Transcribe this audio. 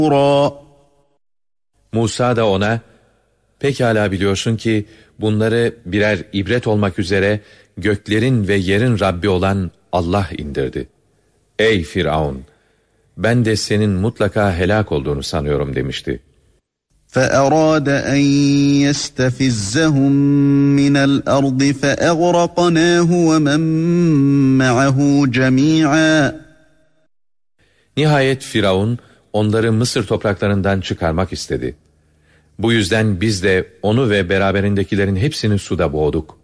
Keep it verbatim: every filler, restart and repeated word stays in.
Musa da ona, pekala biliyorsun ki bunları birer ibret olmak üzere göklerin ve yerin Rabbi olan Allah indirdi. Ey Firavun! Ben de senin mutlaka helak olduğunu sanıyorum demişti. فَأَرَادَ أَنْ يَسْتَفِزَّهُمْ مِنَ الْأَرْضِ فَأَغْرَقْنَاهُ وَمَنْ مَعَهُ جَمِيعًا. Nihayet Firavun onları Mısır topraklarından çıkarmak istedi. Bu yüzden biz de onu ve beraberindekilerin hepsini suda boğduk.